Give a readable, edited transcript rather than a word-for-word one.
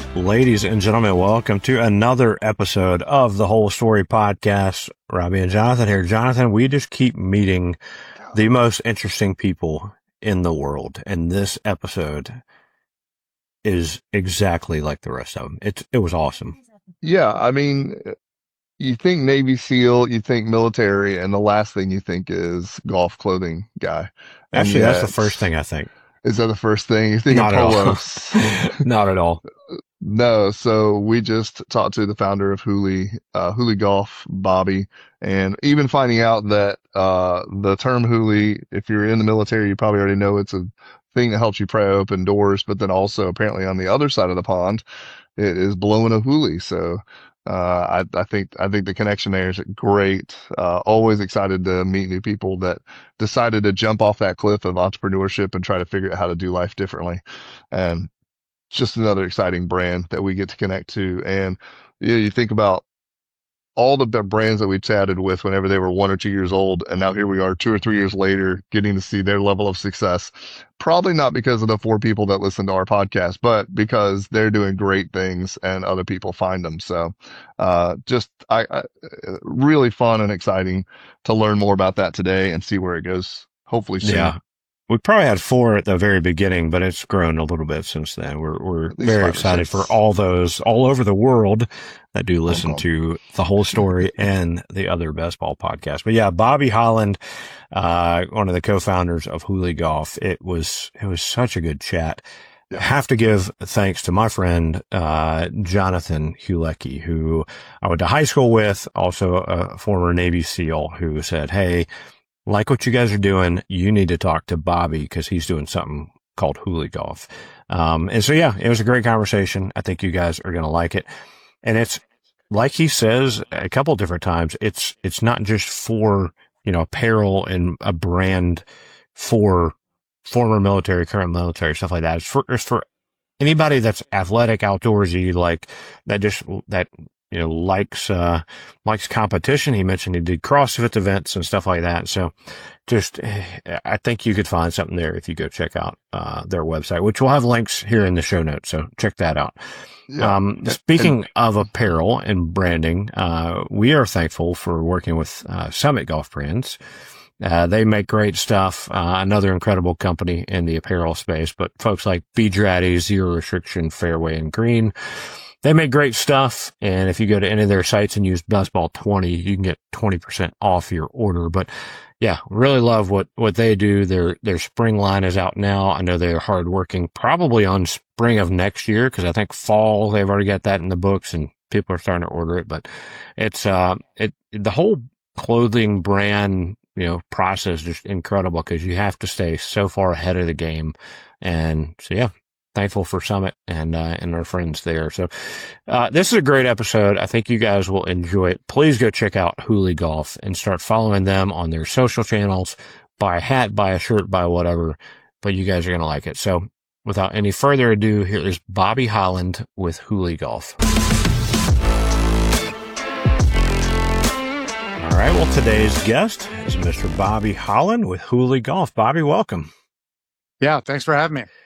Ladies and gentlemen, welcome to another episode of the Whole Story Podcast. Robbie and Jonathan here. Jonathan, we just keep meeting the most interesting people in the world, and this episode is exactly like the rest of them. It was awesome. Yeah, I mean, you think Navy SEAL, you think military, and the last thing you think is golf clothing guy. And Actually, that's the yet, first thing I think. is that the first thing? You think of Not at all. polos. Not at all. No, so we just talked to the founder of Hooley Golf, Bobby, and even finding out that the term Hooley, if you're in the military, you probably already know it's a thing that helps you pry open doors, but then also apparently on the other side of the pond, it is blowing a Hooley. So I think the connection there is great. Always excited to meet new people that decided to jump off that cliff of entrepreneurship and try to figure out how to do life differently. And just another exciting brand that we get to connect to. And you think about all the brands that we chatted with whenever they were 1 or 2 years old. And now here we are 2 or 3 years later, getting to see their level of success. Probably not because of the 4 people that listen to our podcast, but because they're doing great things and other people find them. So, I really fun and exciting to learn more about that today and see where it goes. Hopefully soon. Yeah. We probably had 4 at the very beginning, but it's grown a little bit since then. We're very excited for all those all over the world that do listen to The Whole Story and the other best ball podcasts. But yeah, Bobby Holland, one of the co-founders of Hooley Golf. It was such a good chat. Yeah. I have to give thanks to my friend, Jonathan Hulecki, who I went to high school with, also a former Navy SEAL, who said, "Hey, like what you guys are doing, you need to talk to Bobby because he's doing something called Hooley Golf." And so, yeah, it was a great conversation. I think you guys are going to like it. And it's like he says a couple different times, it's not just for, apparel and a brand for former military, current military, stuff like that. It's for anybody that's athletic, outdoorsy, like that likes competition. He mentioned he did CrossFit events and stuff like that. So I think you could find something there if you go check out, their website, which we'll have links here in the show notes. So check that out. Yeah. Speaking of apparel and branding, we are thankful for working with, Summit Golf Brands. They make great stuff. Another incredible company in the apparel space, but folks like Bedrati, Zero Restriction, Fairway, and Green, they make great stuff. And if you go to any of their sites and use BestBall20, you can get 20% off your order. But yeah, really love what they do. Their spring line is out now. I know they're hardworking, probably on spring of next year, because I think fall, they've already got that in the books and people are starting to order it. But it's, the whole clothing brand, process is just incredible because you have to stay so far ahead of the game. And so, yeah, thankful for Summit and our friends there. So, this is a great episode. I think you guys will enjoy it. Please go check out Hooley Golf and start following them on their social channels. Buy a hat, buy a shirt, buy whatever, but you guys are going to like it. So without any further ado, here is Bobby Holland with Hooley Golf. All right. Well, today's guest is Mr. Bobby Holland with Hooley Golf. Bobby, welcome. Yeah. Thanks for having me.